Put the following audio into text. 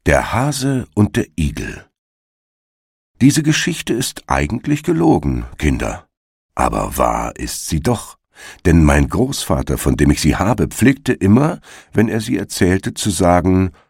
Der Hase und der Igel. Diese Geschichte ist eigentlich gelogen, Kinder. Aber wahr ist sie doch, denn mein Großvater, von dem ich sie habe, pflegte immer, wenn er sie erzählte, zu sagen: